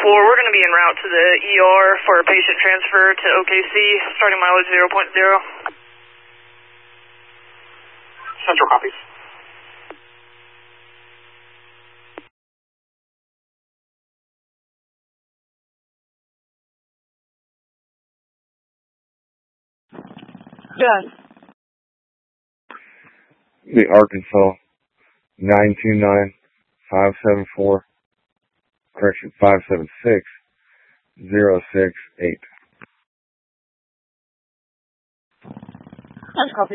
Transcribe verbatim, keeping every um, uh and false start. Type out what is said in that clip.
four, we're going to be en route to the E R for a patient transfer to O K C, starting mileage zero point zero. Central copies. Yes. The Arkansas nine two nine five seven four, correction, five seven six zero six eight. Central copy.